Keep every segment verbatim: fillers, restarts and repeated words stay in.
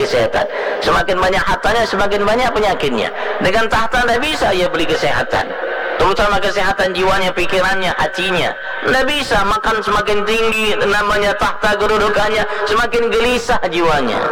kesehatan. Semakin banyak hartanya, semakin banyak penyakitnya. Dengan tahta tidak bisa ia beli kesehatan, terutama kesehatan jiwanya, pikirannya, hatinya. Tidak bisa. Makan semakin tinggi namanya tahta kedudukannya, semakin gelisah jiwanya.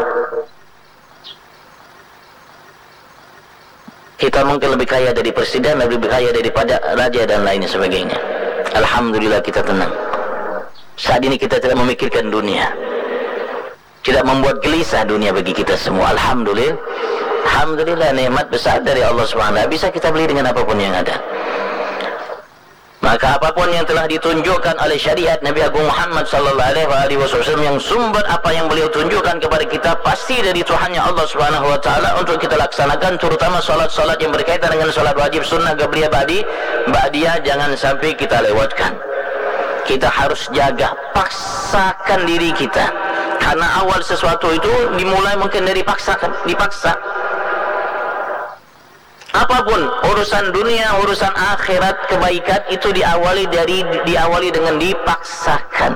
Kita mungkin lebih kaya dari presiden, lebih kaya daripada raja dan lain sebagainya. Alhamdulillah kita tenang. Saat ini kita tidak memikirkan dunia, tidak membuat gelisah dunia bagi kita semua. Alhamdulillah. Alhamdulillah, nikmat besar dari Allah subhanahu wa taala. Bisa kita beli dengan apapun yang ada. Maka apapun yang telah ditunjukkan oleh syariat Nabi Agung Muhammad sallallahu alaihi wasallam, yang sumber apa yang beliau tunjukkan kepada kita pasti dari Tuhannya Allah subhanahu wa taala untuk kita laksanakan, terutama solat-solat yang berkaitan dengan solat wajib, sunnah, qabliyah, ba'di, ba'diyah, jangan sampai kita lewatkan. Kita harus jaga, paksakan diri kita, karena awal sesuatu itu dimulai mungkin dari paksakan, dipaksa. Apapun urusan dunia, urusan akhirat, kebaikan itu diawali dari diawali dengan dipaksakan.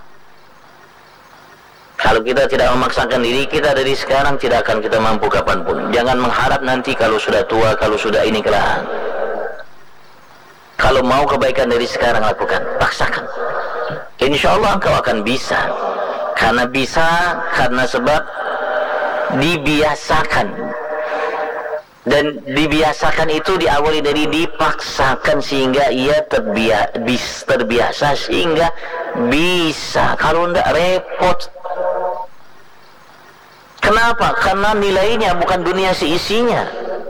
Kalau kita tidak memaksakan diri kita dari sekarang, tidak akan kita mampu kapanpun. Jangan mengharap nanti kalau sudah tua, kalau sudah ini kelahan. Kalau mau kebaikan dari sekarang, lakukan, paksakan. Insya Allah engkau akan bisa. Karena bisa, karena sebab dibiasakan. Dan dibiasakan itu diawali dari dipaksakan, sehingga ia terbiasa, terbiasa sehingga bisa. Kalau tidak repot. Kenapa? Karena nilainya bukan dunia seisinya.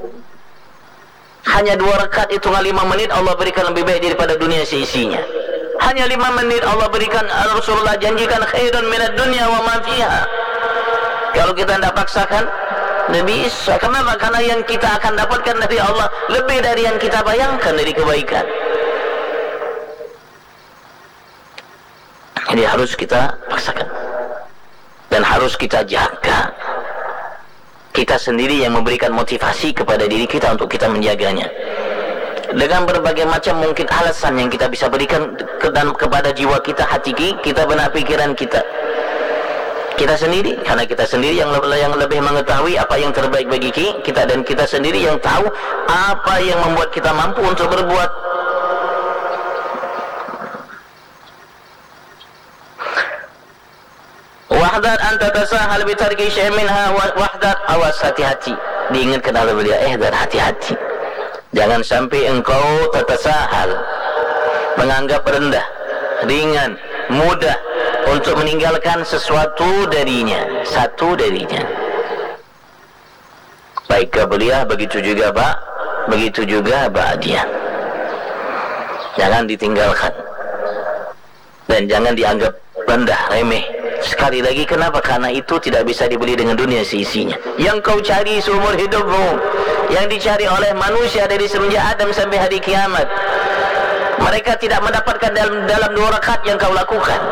Hanya dua rakaat hitungan lima menit Allah berikan lebih baik daripada dunia seisinya. Hanya lima menit Allah berikan, Rasulullah janjikan khairun minad dunya wa ma fiha. Kalau kita tidak paksakan, tidak bisa. Kenapa? Karena yang kita akan dapatkan dari Allah lebih dari yang kita bayangkan dari kebaikan. Jadi harus kita paksakan dan harus kita jaga. Kita sendiri yang memberikan motivasi kepada diri kita untuk kita menjaganya dengan berbagai macam mungkin alasan yang kita bisa berikan ke dan kepada jiwa kita, hati kita, benak pikiran kita. Kita sendiri, karena kita sendiri yang lebih, yang lebih mengetahui apa yang terbaik bagi kita, dan kita sendiri yang tahu apa yang membuat kita mampu untuk berbuat. Wahdar anta tasahal bi tarki syai' minha, wahdar, awas, hati-hati. Diingatkan oleh beliau, eh dan hati-hati. Jangan sampai engkau tatasahal, menganggap rendah, ringan, mudah untuk meninggalkan sesuatu darinya, satu darinya. Baik qabliyah, begitu juga ba, begitu juga ba'diyah. Jangan ditinggalkan dan jangan dianggap rendah, remeh. Sekali lagi, kenapa? Karena itu tidak bisa dibeli dengan dunia seisinya. Yang kau cari seumur hidupmu, yang dicari oleh manusia dari semenjak Adam sampai hari kiamat, mereka tidak mendapatkan dalam, dalam dua rakaat yang kau lakukan.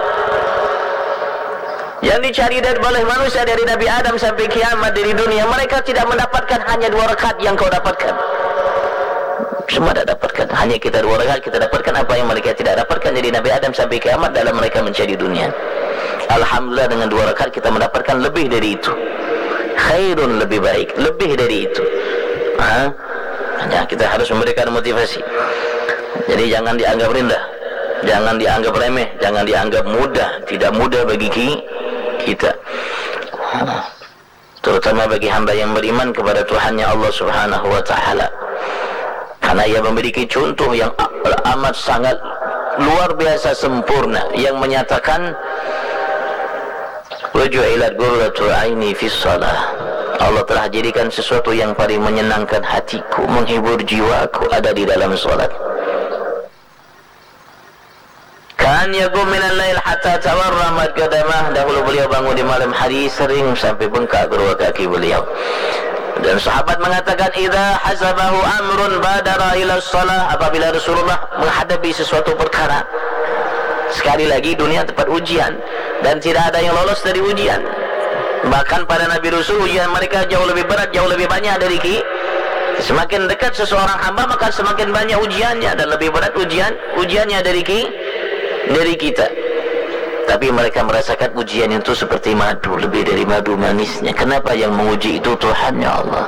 Yang dicari dari oleh manusia dari Nabi Adam sampai kiamat dari dunia, mereka tidak mendapatkan hanya dua rakaat yang kau dapatkan. Semua tidak dapatkan. Hanya kita dua rakaat kita dapatkan apa yang mereka tidak dapatkan dari Nabi Adam sampai kiamat dalam mereka mencari dunia. Alhamdulillah, dengan dua rakaat kita mendapatkan lebih dari itu. Khairun, lebih baik, lebih dari itu. Ha? Hanya kita harus memberikan motivasi. Jadi jangan dianggap rendah, jangan dianggap remeh, jangan dianggap mudah. Tidak mudah bagi kita, terutama bagi hamba yang beriman kepada Tuhannya Allah subhanahu wa ta'ala, karena ia memiliki contoh yang amat sangat luar biasa sempurna yang menyatakan waju'ilat qurratu aini fis shalah. Allah telah jadikan sesuatu yang paling menyenangkan hatiku, menghibur jiwaku ada di dalam salat. Kan yaqum minal lail hatta tawarramat qadamah. Dahulu beliau bangun di malam hari sering sampai bengkak kedua kaki beliau. Dan sahabat mengatakan, idza hasabahu amrun badara ila shalah. Apabila Rasulullah menghadapi sesuatu perkara, sekali lagi dunia tempat ujian dan tidak ada yang lolos dari ujian. Bahkan pada Nabi Rasul ujian mereka jauh lebih berat, jauh lebih banyak dari kita. Semakin dekat seseorang hamba maka semakin banyak ujiannya dan lebih berat ujian ujiannya dari kita. dari kita. tapi mereka merasakan ujian itu seperti madu, lebih dari madu manisnya. Kenapa? Yang menguji itu Tuhannya Allah.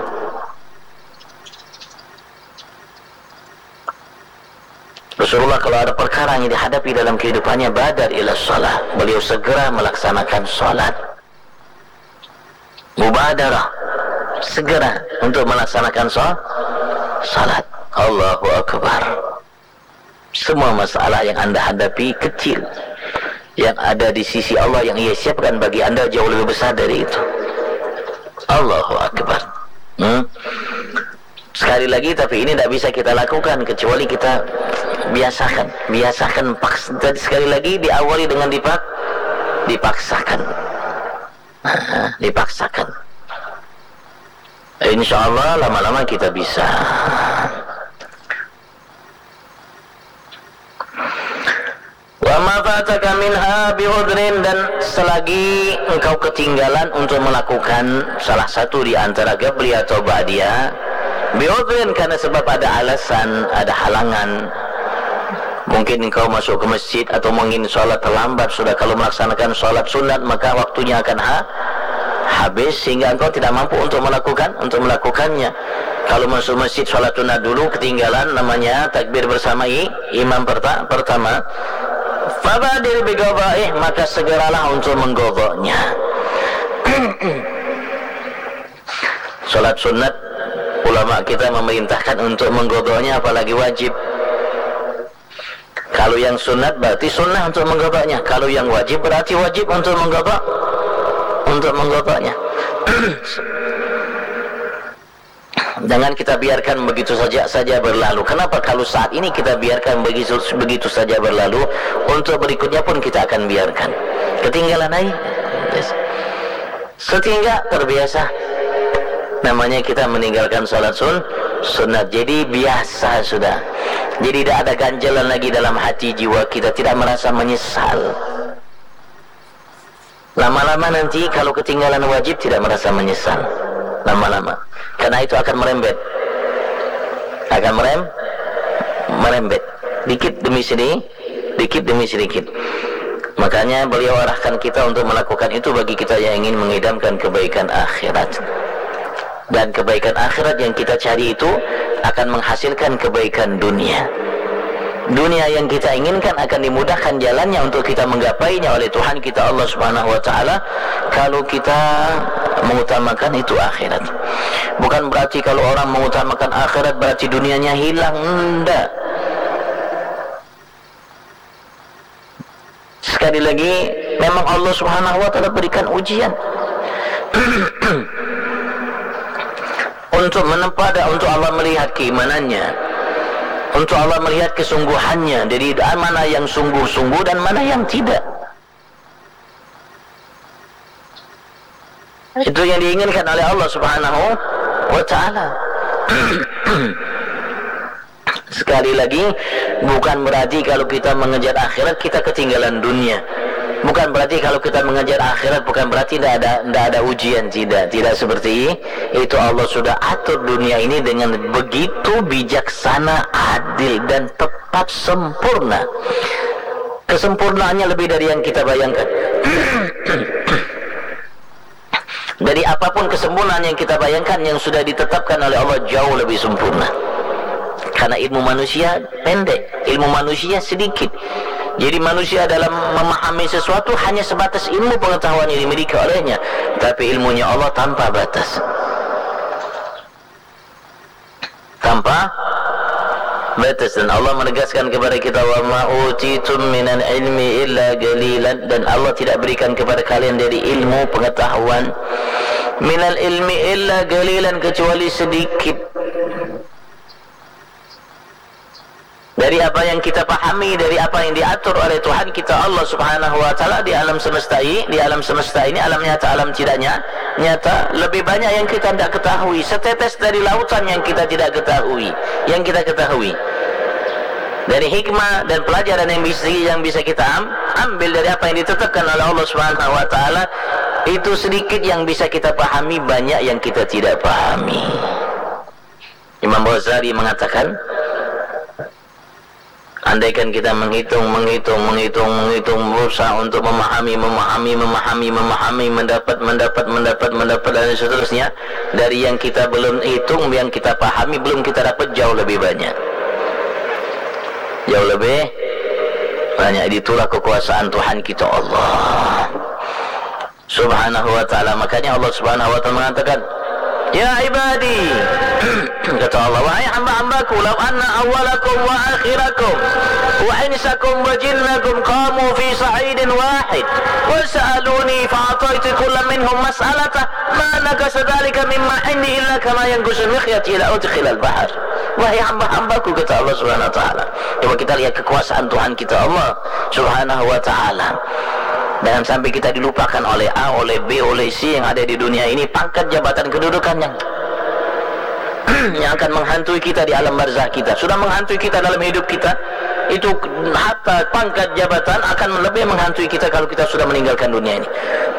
Rasulullah kalau ada perkara yang dihadapi dalam kehidupannya, badar ila shalah, beliau segera melaksanakan salat. Mubadarah, segera untuk melaksanakan salat. Allahu Akbar. Semua masalah yang anda hadapi kecil, yang ada di sisi Allah yang ia siapkan bagi anda jauh lebih besar dari itu. Allahu Akbar. hmm? Sekali lagi, tapi ini tidak bisa kita lakukan kecuali kita biasakan, biasakan paksa. Sekali lagi diawali dengan dipak, dipaksakan, dipaksakan. Insya Allah lama-lama kita bisa. Wa ma fataka minha bi'udrin, dan selagi engkau ketinggalan untuk melakukan salah satu di antara qabli atau ba'diyah, bi'udrin karena sebab ada alasan, ada halangan. Mungkin engkau masuk ke masjid atau mungkin sholat terlambat. Sudah kalau melaksanakan sholat sunat maka waktunya akan ha habis sehingga engkau tidak mampu untuk melakukan untuk melakukannya. Kalau masuk masjid sholat sunat dulu ketinggalan, namanya takbir bersama imam perta pertama, fabadir biqada'ih, maka segeralah untuk menggodoknya. Sholat sunat ulama kita memerintahkan untuk menggodoknya, apalagi wajib. Kalau yang sunat berarti sunnah untuk menggodoknya. Kalau yang wajib berarti wajib untuk menggodok, untuk menggodoknya. Jangan kita biarkan begitu saja saja berlalu. Kenapa? Kalau saat ini kita biarkan begitu begitu saja berlalu, untuk berikutnya pun kita akan biarkan. Ketinggalan aja. Setinggal terbiasa. Namanya kita meninggalkan salat sun sunat. Jadi biasa sudah. Jadi tidak ada ganjalan lagi dalam hati jiwa kita, tidak merasa menyesal. Lama-lama nanti kalau ketinggalan wajib tidak merasa menyesal. Lama-lama. Karena itu akan merembet. Akan merem merembet. Dikit demi sedikit, dikit demi sedikit. Makanya beliau arahkan kita untuk melakukan itu bagi kita yang ingin mengidamkan kebaikan akhirat. Dan kebaikan akhirat yang kita cari itu akan menghasilkan kebaikan dunia. Dunia yang kita inginkan akan dimudahkan jalannya untuk kita menggapainya oleh Tuhan kita Allah Subhanahu wa taala kalau kita mengutamakan itu akhirat. Bukan berarti kalau orang mengutamakan akhirat berarti dunianya hilang, enggak. Sekali lagi, memang Allah Subhanahu wa taala berikan ujian untuk menempa dan untuk Allah melihat keimanannya, untuk Allah melihat kesungguhannya. Jadi mana yang sungguh-sungguh dan mana yang tidak. Itu yang diinginkan oleh Allah Subhanahu wa taala. Sekali lagi, bukan berarti kalau kita mengejar akhirat kita ketinggalan dunia. Bukan berarti kalau kita mengejar akhirat bukan berarti tidak ada tidak ada ujian, tidak, tidak seperti itu. Allah sudah atur dunia ini dengan begitu bijaksana, adil dan tepat sempurna. Kesempurnaannya lebih dari yang kita bayangkan. Dari apapun kesempurnaan yang kita bayangkan, yang sudah ditetapkan oleh Allah jauh lebih sempurna. Karena ilmu manusia pendek, ilmu manusia sedikit. Jadi manusia dalam memahami sesuatu hanya sebatas ilmu pengetahuan yang dimiliki olehnya, tapi ilmunya Allah tanpa batas, tanpa batas. Dan Allah menegaskan kepada kita, wa ma utitum minal ilmi illa qalilan, dan Allah tidak berikan kepada kalian dari ilmu pengetahuan minal ilmi illa qalilan, kecuali sedikit dari apa yang kita pahami, dari apa yang diatur oleh Tuhan kita Allah Subhanahu wa taala di alam semesta ini. Di alam semesta ini, alam nyata, alam tidak nyata, lebih banyak yang kita tidak ketahui. Setetes dari lautan yang kita tidak ketahui, yang kita ketahui. Dari hikmah dan pelajaran yang bisa yang bisa kita ambil dari apa yang ditetapkan oleh Allah Subhanahu wa taala, itu sedikit yang bisa kita pahami, banyak yang kita tidak pahami. Imam Ghazali mengatakan, Andaikan kita menghitung, menghitung, menghitung, menghitung, berusaha untuk memahami, memahami, memahami, memahami, mendapat, mendapat, mendapat, mendapat, dan seterusnya, dari yang kita belum hitung, yang kita pahami, belum kita dapat jauh lebih banyak. Jauh lebih banyak. Itulah kekuasaan Tuhan kita Allah Subhanahu wa ta'ala. Makanya Allah Subhanahu wa ta'ala mengatakan, ya ibadi, kata Allah, wahai hamba-hambaku, law anna awalakum wa akhirakum wa insakum wa jinnakum qamu fi sa'idin wahid wa sa'aluni fa'ataitu kulla minhum mas'alatah ma nakasa dhalika mimma indi illa kama yankusul mikhyat ila udkhilal bahar. Wahai hamba-hambaku, kata Allah Subhanahu wa ta'ala. Coba kita lihat kekuasaan Tuhan kita Allah Subhanahu wa ta'ala. Dan sampai kita dilupakan oleh A, oleh B, oleh C yang ada di dunia ini, pangkat, jabatan, kedudukan yang yang akan menghantui kita di alam barzah kita, sudah menghantui kita dalam hidup kita. Itu harta, pangkat, jabatan akan lebih menghantui kita kalau kita sudah meninggalkan dunia ini.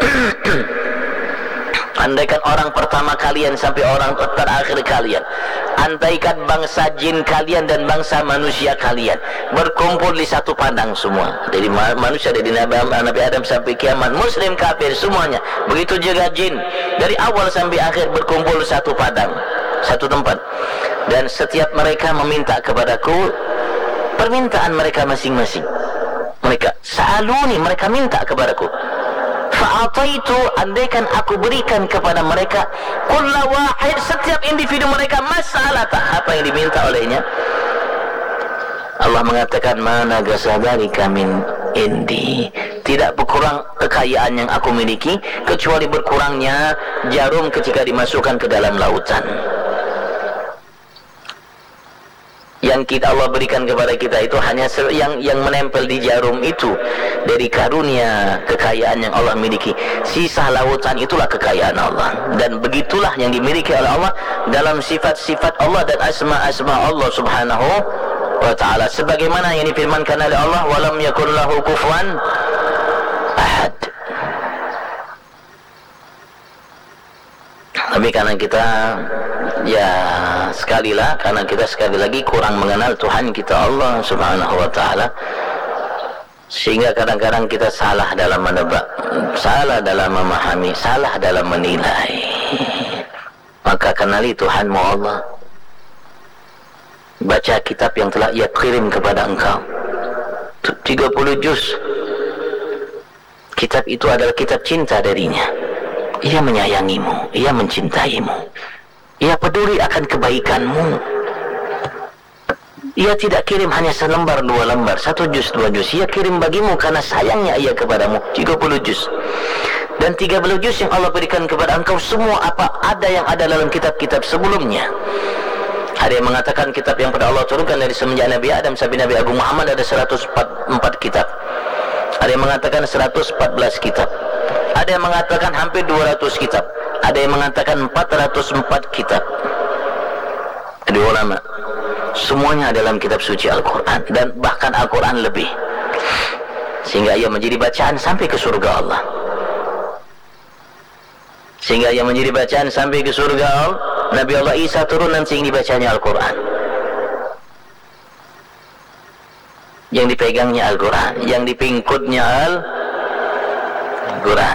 Andaikan orang pertama kalian sampai orang terakhir kalian, andaikan bangsa jin kalian dan bangsa manusia kalian berkumpul di satu padang semua, dari manusia, dari Nabi Adam sampai kiamat, muslim, kafir, semuanya, begitu juga jin, dari awal sampai akhir berkumpul di satu padang, satu tempat, dan setiap mereka meminta kepadaku permintaan mereka masing-masing. Mereka sa'aluni, mereka minta kepadaku, fa'ataitu, andaikan aku berikan kepada mereka kulla wahid, setiap individu mereka, masalah apa yang diminta olehnya. Allah mengatakan, mana gasadalika min indi, tidak berkurang kekayaan yang aku miliki kecuali berkurangnya jarum ketika dimasukkan ke dalam lautan. Yang kita Allah berikan kepada kita itu hanya yang yang menempel di jarum itu dari karunia kekayaan yang Allah miliki. Sisa lautan itulah kekayaan Allah, dan begitulah yang dimiliki oleh Allah dalam sifat-sifat Allah dan asma-asma Allah Subhanahu wa ta'ala, sebagaimana yang difirmankan oleh Allah, walam yakul lahu kufuwan ahad. Tapi karena kita, ya sekali lah, karena kita sekali lagi kurang mengenal Tuhan kita Allah Subhanahu wa ta'ala, sehingga kadang-kadang kita salah dalam menebak, salah dalam memahami, salah dalam menilai. Maka kenali Tuhanmu Allah, baca kitab yang telah Ia kirim kepada engkau, tiga puluh juz. Kitab itu adalah kitab cinta darinya. Ia menyayangimu, Ia mencintaimu, Ia peduli akan kebaikanmu. Ia tidak kirim hanya selembar, dua lembar, satu juz, dua juz. Ia kirim bagimu karena sayangnya Ia kepadamu, tiga puluh juz. Dan tiga puluh juz yang Allah berikan kepada engkau, semua apa ada yang ada dalam kitab-kitab sebelumnya. Ada yang mengatakan kitab yang pada Allah turunkan dari semenjak Nabi Adam sampai Nabi Agung Muhammad ada seratus empat kitab. Ada yang mengatakan seratus empat belas kitab. Ada yang mengatakan hampir dua ratus kitab. Ada yang mengatakan empat ratus empat kitab. Kedua ulama, semuanya dalam kitab suci Al-Quran, dan bahkan Al-Quran lebih, sehingga ia menjadi bacaan sampai ke surga Allah. Sehingga ia menjadi bacaan sampai ke surga Allah. Nabi Allah Isa turun dan sehingga dibacanya Al-Quran. Yang dipegangnya Al-Quran, yang dipingkutnya Al-Quran.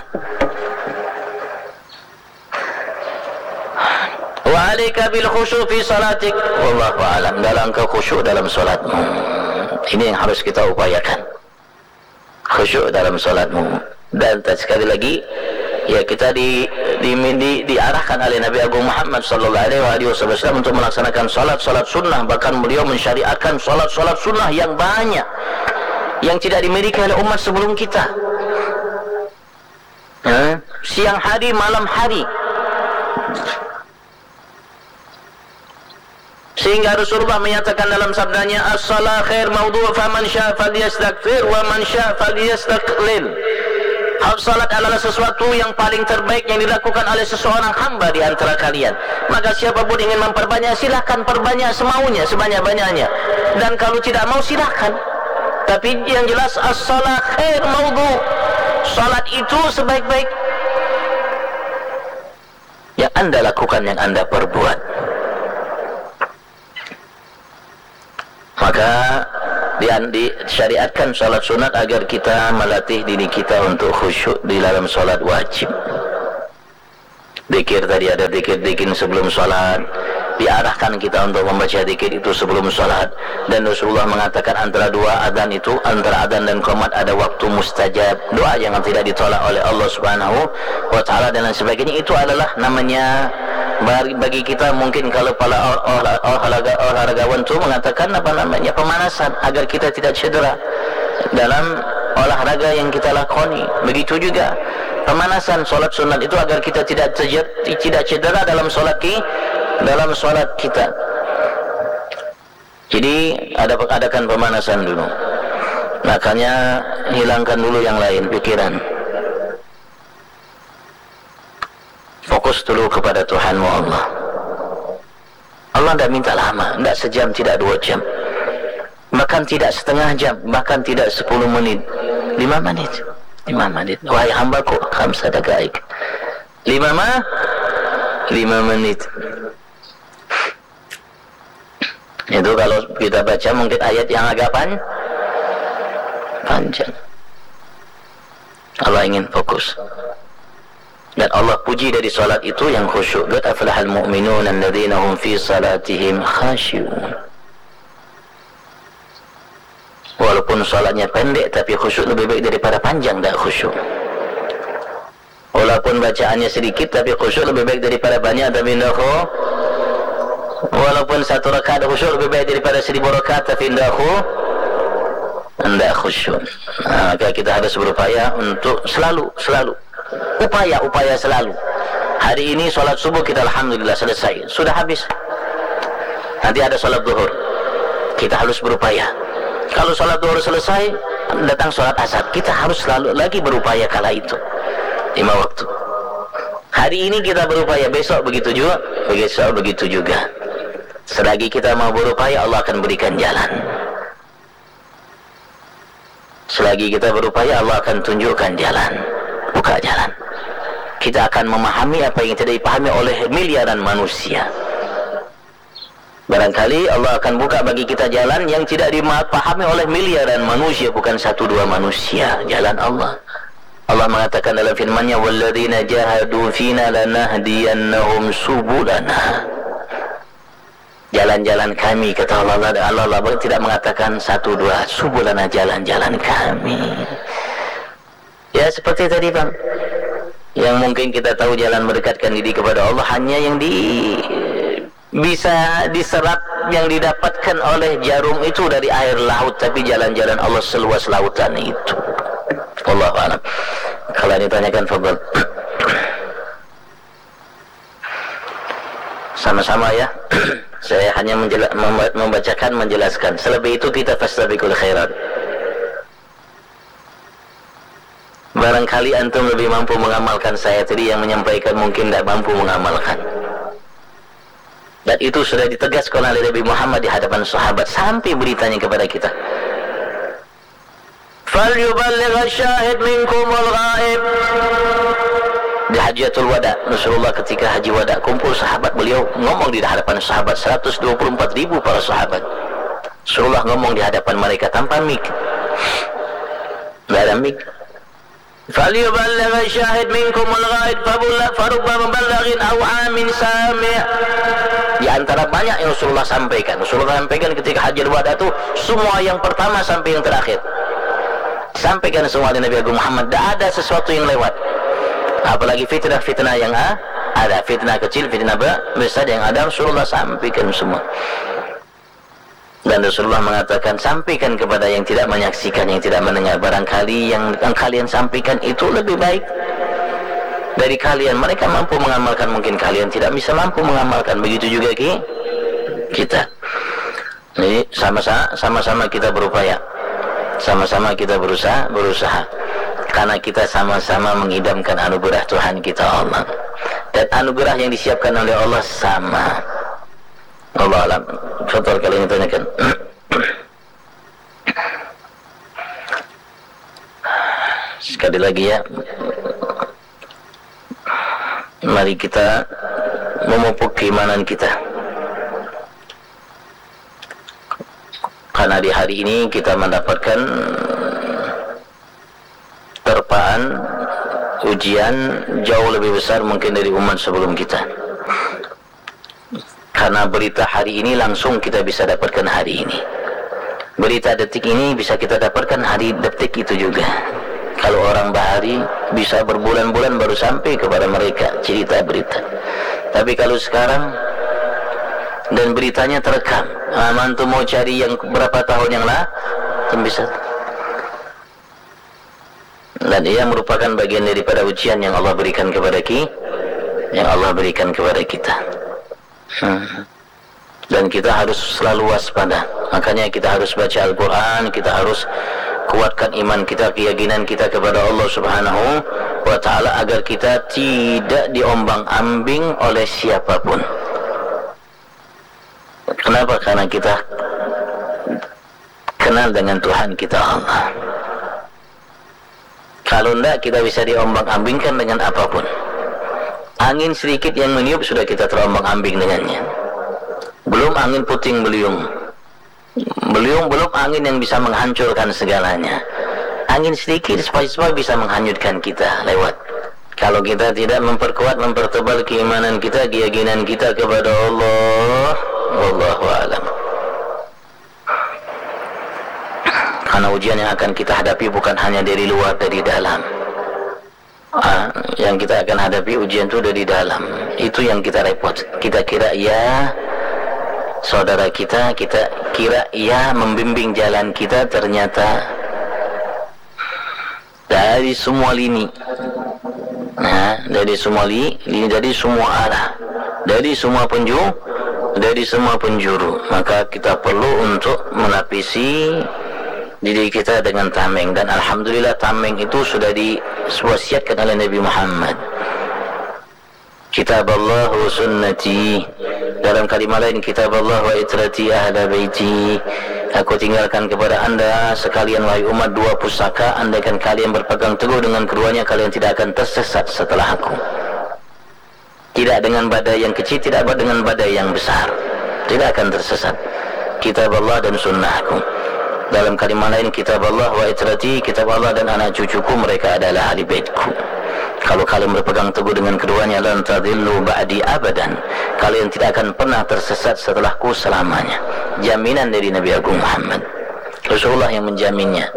Wa alika bil khusyu' fi salatik, wallahu a'lam. Dalam kau khusyuk dalam salatmu, ini yang harus kita upayakan, khusyuk dalam salatmu. Dan sekali lagi, ya kita di, di, di diarahkan oleh Nabi Agung Muhammad sallallahu alaihi wasallam untuk melaksanakan salat-salat sunnah. Bahkan beliau mensyariatkan salat-salat sunnah yang banyak, yang tidak dimiliki oleh umat sebelum kita. Ha? Siang hari, malam hari. Sehingga Rasulullah menyatakan dalam sabdanya, as-salah khair maudhu' faman syaa' falyastakthir wa man syaa' falyastaqlil. Hal salat adalah sesuatu yang paling terbaik yang dilakukan oleh seseorang hamba di antara kalian. Maka siapapun ingin memperbanyak, silahkan perbanyak semaunya, sebanyak-banyaknya. Dan kalau tidak mau, silahkan. Tapi yang jelas, as-salah khair maudhu', salat itu sebaik-baik yang anda lakukan, yang anda perbuat. Maka disyariatkan solat sunat agar kita melatih diri kita untuk khusyuk di dalam solat wajib. Zikir tadi ada zikir-zikir sebelum solat, diarahkan kita untuk membaca zikir itu sebelum solat. Dan Rasulullah mengatakan antara dua adzan itu, antara adzan dan qomat ada waktu mustajab, doa yang tidak ditolak oleh Allah Subhanahu wa taala dan lain sebagainya. Itu adalah namanya bagi kita mungkin kalau para olahraga olahragawan itu mengatakan apa namanya pemanasan agar kita tidak cedera dalam olahraga yang kita lakoni. Begitu juga pemanasan solat sunat itu agar kita tidak terjadi, tidak cedera dalam solat ki, dalam solat kita. Jadi ada adakan pemanasan dulu. Makanya hilangkan dulu yang lain pikiran. Fokus dulu kepada Tuhanmu Allah. Allah tidak minta lama, tidak sejam, tidak dua jam, bahkan tidak setengah jam, bahkan tidak sepuluh menit, lima menit. Lima menit. Wahai hambaku, khamsa daqaik. Lima ma? Lima menit. Itu kalau kita baca mungkin ayat yang agak pan panjang. Allah ingin fokus. Dan Allah puji dari salat itu yang khusyuk. Qad aflahal mu'minun alladzina hum fi salatihim khashi'un. Walaupun salatnya pendek tapi khusyuk lebih baik daripada panjang tak khusyuk. Walaupun bacaannya sedikit tapi khusyuk lebih baik daripada banyak tapi tidak khusyuk. Walaupun satu rakaat khusyuk lebih baik daripada seribu rakaat tapi tidak khusyuk. Tidak khusyuk. Nah, maka kita harus berupaya untuk selalu, selalu upaya, upaya selalu. Hari ini solat subuh kita alhamdulillah selesai, sudah habis. Nanti ada solat zuhur, kita harus berupaya. Kalau sholat zuhur selesai, datang sholat asar, kita harus selalu lagi berupaya kala itu lima waktu. Hari ini kita berupaya, besok begitu juga, besok begitu juga. Selagi kita mau berupaya, Allah akan berikan jalan. Selagi kita berupaya, Allah akan tunjukkan jalan, buka jalan. Kita akan memahami apa yang tidak dipahami oleh miliaran manusia. Barangkali Allah akan buka bagi kita jalan yang tidak dipahami oleh miliaran manusia, bukan satu dua manusia, jalan Allah. Allah mengatakan dalam firman-Nya, walladzina jahadu fina lanahdiyannahum subulana. Jalan-jalan kami, kata Allah. Allah, Allah tidak mengatakan satu dua, subulana, jalan-jalan kami. Ya seperti tadi Bang, yang mungkin kita tahu jalan mendekatkan diri kepada Allah hanya yang di bisa diserap, yang didapatkan oleh jarum itu dari air laut, tapi jalan-jalan Allah seluas lautan itu. Wallahu a'lam. Kalau ditanyakan fadhal. Sama-sama ya. Saya hanya menjela, membacakan, menjelaskan. Selebih itu kita fastabiqul khairat. Barangkali antum lebih mampu mengamalkan, saya tadi yang menyampaikan mungkin tidak mampu mengamalkan. Dan itu sudah ditegaskan oleh Nabi Muhammad di hadapan sahabat sampai beritanya kepada kita. فَلْيُبَلِّغَ الشَّاهِدْ مِنْكُمُ الْغَائِبِ. Di Hajjatul Wada, Rasulullah ketika haji wada kumpul sahabat, beliau ngomong di hadapan sahabat, seratus dua puluh empat ribu para sahabat. Rasulullah ngomong di hadapan mereka tanpa mik, tidak ada mik. فَلْيُبَلِّغَ الشَّاهِدْ مِنْكُمُ الْغَائِبِ فَرُبَّ مُبَلَّغٍ أَوْ عَامٍ سَامِعٍ. Di antara banyak yang Rasulullah sampaikan, Rasulullah sampaikan ketika Hajjul Wada itu semua, yang pertama sampai yang terakhir sampaikan semua di Nabi Agung Muhammad. Tidak ada sesuatu yang lewat, apalagi fitnah-fitnah yang ada, fitnah kecil, fitnah besar yang ada, Rasulullah sampaikan semua. Dan Rasulullah mengatakan, sampaikan kepada yang tidak menyaksikan, yang tidak mendengar. Barangkali yang, yang kalian sampaikan itu lebih baik dari kalian. Mereka mampu mengamalkan, mungkin kalian tidak bisa mampu mengamalkan. Begitu juga kita. Jadi sama-sama, sama-sama kita berupaya, sama-sama kita berusaha, berusaha. Karena kita sama-sama mengidamkan anugerah Tuhan kita Allah. Dan anugerah yang disiapkan oleh Allah sama. Allah alam. Contoh kali ini tanyakan. Sekali lagi ya, mari kita memupuk keimanan kita. Karena di hari ini kita mendapatkan terpaan ujian jauh lebih besar mungkin dari umat sebelum kita. Karena berita hari ini langsung kita bisa dapatkan hari ini. Berita detik ini bisa kita dapatkan hari detik itu juga. Kalau orang bahari bisa berbulan-bulan baru sampai kepada mereka cerita berita. Tapi kalau sekarang dan beritanya terekam, mantu mau cari yang berapa tahun yang lalu bisa. Dan ia merupakan bagian daripada ujian yang Allah berikan kepada kita, yang Allah berikan kepada kita. Hmm. Dan kita harus selalu waspada. Makanya kita harus baca Al-Quran, kita harus kuatkan iman kita, keyakinan kita kepada Allah Subhanahu wa Ta'ala agar kita tidak diombang-ambing oleh siapapun. Kenapa? Karena kita kenal dengan Tuhan kita Allah. Kalau tidak, kita bisa diombang-ambingkan dengan apapun. Angin sedikit yang meniup sudah kita terombang-ambing dengannya. Belum angin puting beliung, beliung belum angin yang bisa menghancurkan segalanya. Angin sedikit sepoi-sepoi bisa menghanyutkan kita lewat. Kalau kita tidak memperkuat, mempertebal keimanan kita, keyakinan kita kepada Allah, wallahu a'lam. Karena ujian yang akan kita hadapi bukan hanya dari luar, dari dalam. Ah, yang kita akan hadapi ujian itu dari dalam. Itu yang kita repot. Kita kira ya saudara kita, kita kira ya membimbing jalan kita, ternyata dari semua lini. Nah, dari semua lini, dari semua arah, dari semua penjuru, dari semua penjuru. Maka kita perlu untuk melapisi diri kita dengan tameng. Dan alhamdulillah tameng itu sudah diwasiatkan oleh Nabi Muhammad. Kitab Allah wa sunnati, dalam kalimat lain kitab Allah wa itrati ahla baiti, aku tinggalkan kepada anda sekalian wahai umat dua pusaka, andaikan kalian berpegang teguh dengan keduanya kalian tidak akan tersesat setelah aku. Tidak dengan badai yang kecil, tidak dengan badai yang besar, tidak akan tersesat. Kitab Allah dan sunnahku. Dalam kalimat lain kitab Allah wa itrati, kitab Allah dan anak cucuku, mereka adalah ahli baitku. Kalau kalian berpegang teguh dengan keduanya, lan tadillu ba'di abadan, kalian tidak akan pernah tersesat setelahku selamanya. Jaminan dari Nabi Agung Muhammad, Rasulullah yang menjaminnya,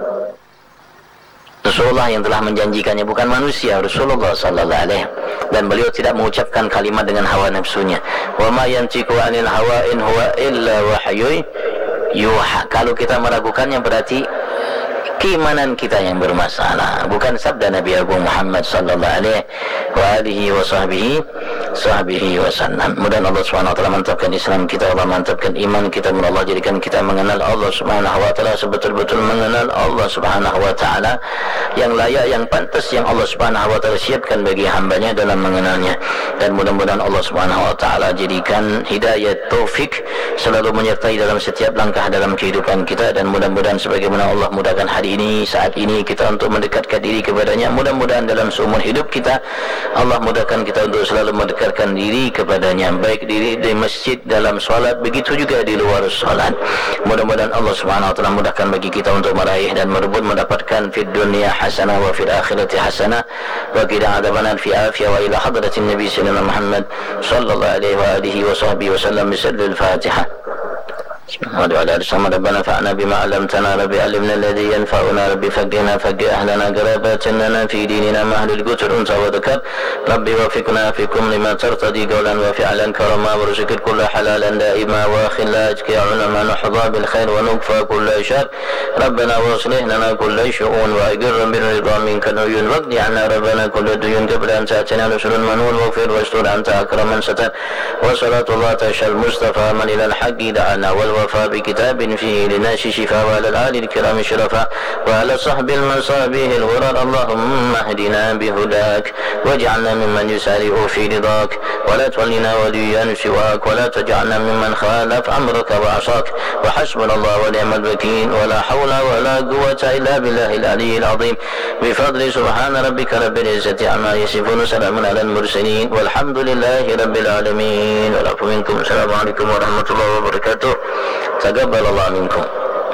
Rasulullah yang telah menjanjikannya, bukan manusia, Rasulullah sallallahu alaihi. Dan beliau tidak mengucapkan kalimat dengan hawa nafsunya. Wa ma yantiqu 'anil hawa in huwa illa wahyu yuha. Kalau kita meragukannya berarti keimanan kita yang bermasalah, bukan sabda Nabi Agung Muhammad sallallahu alaihi wa alihi wa sahbihi sahbihi wasallam. Mudah Allah Subhanahu wa taala mantapkan Islam kita, Allah mantapkan iman kita, mudah Allah jadikan kita mengenal Allah Subhanahu wa taala sebetul-betul mengenal Allah Subhanahu wa taala yang layak, yang pantas, yang Allah Subhanahu wa taala siapkan bagi hambanya dalam mengenalnya. Dan mudah-mudahan Allah Subhanahu wa taala jadikan hidayah taufik selalu menyertai dalam setiap langkah dalam kehidupan kita. Dan mudah-mudahan sebagaimana Allah mudahkan hari ini, saat ini kita untuk mendekatkan diri kepadanya, mudah-mudahan dalam seumur hidup kita Allah mudahkan kita untuk selalu mendekatkan diri kepadanya, baik diri di masjid dalam solat, begitu juga di luar solat. Mudah-mudahan Allah Subhanahu wa taala mudahkan bagi kita untuk meraih dan merebut mendapatkan fid dunya hasanah wa fil akhirati hasanah wa qina adzabannar fi afiyah wa ila hadratin nabi sallallahu Muhammad sallallahu alaihi wa alihi wa sahbihi wasallam. Bismillahil Fatihah. وعلى آل سما ربنا فعنا بما علمتنا ربي علمنا الذي ينفعنا ربي فقهنا فقه أهلنا قرابات لنا في ديننا مهل القتل أنثى وذكر ربي وفقنا فيكم لما ترتضي قولا وفعلا كرما ورزق كل حلالا دائما واخر لا أجكي علما نحظى بالخير ونكفى كل شر ربنا واصلح لنا كل شؤون وأقر بالرضا منك العيون واقض عنا ربنا كل ديون قبل أن تأتنا رسل المنون واغفر واستر أنت أكرم من ستر وصلاة الله تشهى المصطفى من إلى الحق دعانا والوفاء بكتاب فيه لناس شفاء وعلى الآل الكرام الشرفاء وعلى صحب المصابيح الغرر اللهم اهدنا بهداك واجعلنا ممن يسارع في رضاك ولا تولنا وليا سواك ولا تجعلنا ممن خالف أمرك وعصاك وحسبنا الله ونعم الوكيل ولا حول ولا قوة إلا بالله العلي العظيم بفضل سبحان ربك رب العزة عما يصفون سلام على المرسلين والحمد لله رب العالمين. والعفو منكم. السلام عليكم ورحمة الله وبركاته. تقبل الله منكم.